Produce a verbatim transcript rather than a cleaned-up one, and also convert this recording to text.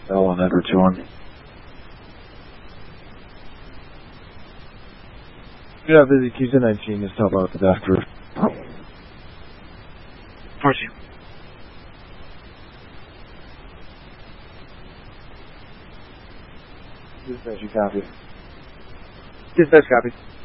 L on Edward two one. Yeah, busy Q two nineteen, just help out with the desk roof. fourteen. Dispatch, you copy. Dispatch copy.